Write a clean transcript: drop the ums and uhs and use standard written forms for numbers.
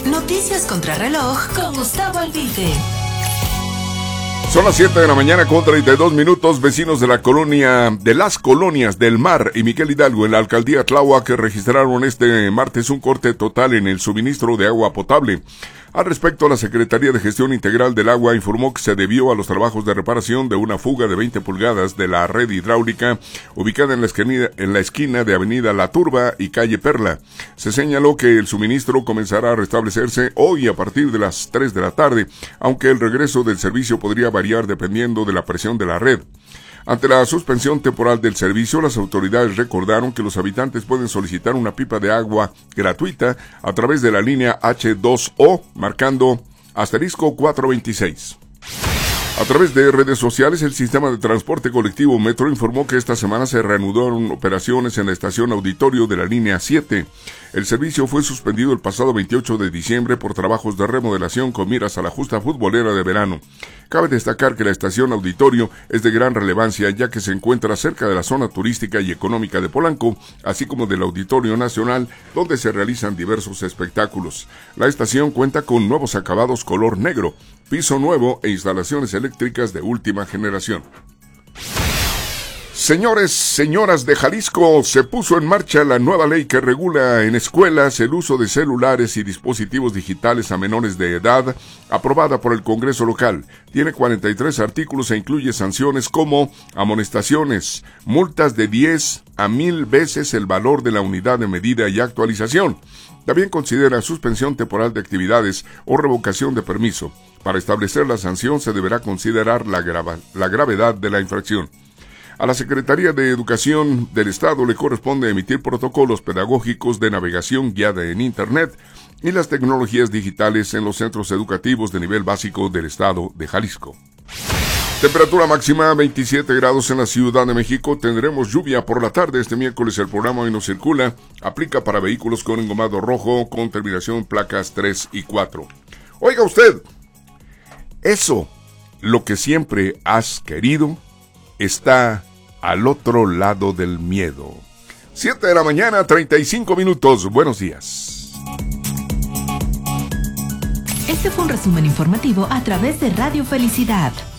Noticias contra reloj con Gustavo Albite. Son las 7 de la mañana con 32 minutos. Vecinos de las colonias del Mar y Miguel Hidalgo en la alcaldía Tláhuac registraron este martes un corte total en el suministro de agua potable. Al respecto, la Secretaría de Gestión Integral del Agua informó que se debió a los trabajos de reparación de una fuga de 20 pulgadas de la red hidráulica ubicada en la esquina de Avenida La Turba y Calle Perla. Se señaló que el suministro comenzará a restablecerse hoy a partir de las 3 de la tarde, aunque el regreso del servicio podría variar dependiendo de la presión de la red. Ante la suspensión temporal del servicio, las autoridades recordaron que los habitantes pueden solicitar una pipa de agua gratuita a través de la línea H2O, marcando *426. A través de redes sociales, el sistema de transporte colectivo Metro informó que esta semana se reanudaron operaciones en la estación Auditorio de la línea 7. El servicio fue suspendido el pasado 28 de diciembre por trabajos de remodelación con miras a la justa futbolera de verano. Cabe destacar que la estación Auditorio es de gran relevancia ya que se encuentra cerca de la zona turística y económica de Polanco, así como del Auditorio Nacional, donde se realizan diversos espectáculos. La estación cuenta con nuevos acabados color negro, piso nuevo e instalaciones eléctricas de última generación. Señores, señoras de Jalisco, se puso en marcha la nueva ley que regula en escuelas el uso de celulares y dispositivos digitales a menores de edad, aprobada por el Congreso local. Tiene 43 artículos e incluye sanciones como amonestaciones, multas de 10 a 1000 veces el valor de la unidad de medida y actualización. También considera suspensión temporal de actividades o revocación de permiso. Para establecer la sanción se deberá considerar la gravedad de la infracción. A la Secretaría de Educación del Estado le corresponde emitir protocolos pedagógicos de navegación guiada en Internet y las tecnologías digitales en los centros educativos de nivel básico del Estado de Jalisco. Temperatura máxima 27 grados en la Ciudad de México. Tendremos lluvia por la tarde. Este miércoles el programa Hoy No Circula aplica para vehículos con engomado rojo con terminación placas 3 y 4. Oiga usted, eso, lo que siempre has querido, está al otro lado del miedo. 7 de la mañana, 35 minutos. Buenos días. Este fue un resumen informativo a través de Radio Felicidad.